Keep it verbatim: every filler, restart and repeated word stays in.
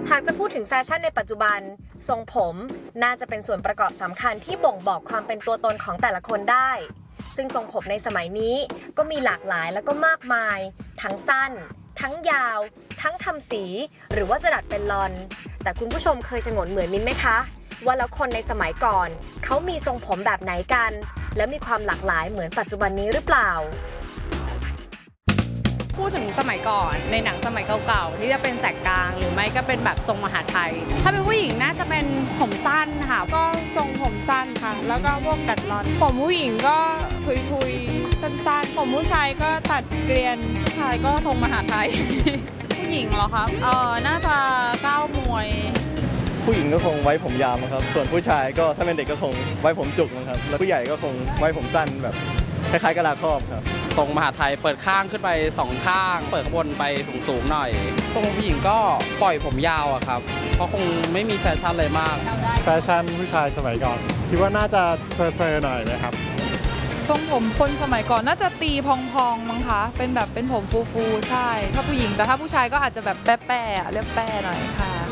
หากจะพูดถึงแฟชั่นในปัจจุบันทรงผมน่าจะเป็นส่วนประกอบสำคัญที่บ่งบอกความเป็นตัวตนของแต่ละคนได้ซึ่งทรงผมในสมัยนี้ก็มีหลากหลายแล้วก็มากมายทั้งสั้นทั้งยาวทั้งทำสีหรือว่าจะดัดเป็นลอนแต่คุณผู้ชมเคยฉงนเหมือนมิ้นไหมคะว่าแล้วคนในสมัยก่อนเขามีทรงผมแบบไหนกันและมีความหลากหลายเหมือนปัจจุบันนี้หรือเปล่าพูดถึงสมัยก่อนในหนังสมัยเก่าๆที่จะเป็นแสกกลางหรือไม่ก็เป็นแบบทรงมหาไทยถ้าเป็นผู้หญิงน่าจะเป็นผมสั้นค่ะก็ทรงผมสั้นค่ะแล้วก็พวกดัดลอนผมผู้หญิงก็ทุยๆสั้นๆผมผู้ชายก็ตัดเกลียนผู้ชายก็ทรงมหาไทย ผู้หญิงเหรอครับเออน่าจะก้าวมวยผู้หญิงก็คงไว้ผมยาวครับส่วนผู้ชายก็ถ้าเป็นเด็กก็คงไว้ผมจุกนะครับแล้วผู้ใหญ่ก็คงไว้ผมสั้นแบบคล้ายๆกะลาครอบครับทรงมหาไทยเปิดข้างขึ้นไปสองข้างเปิดข้างบนไปสูงๆหน่อยทรงผู้หญิงก็ปล่อยผมยาวอะครับเพราะคงไม่มีแฟชั่นเลยมากแฟชั่นผู้ชายสมัยก่อนคิดว่าน่าจะเซอร์ๆหน่อยนะครับทรงผมคนสมัยก่อนน่าจะตีพองๆมั้งคะเป็นแบบเป็นผมฟูๆใช่ถ้าผู้หญิงแต่ถ้าผู้ชายก็อาจจะแบบแป๊ะๆเรียบแป๊ะหน่อยค่ะ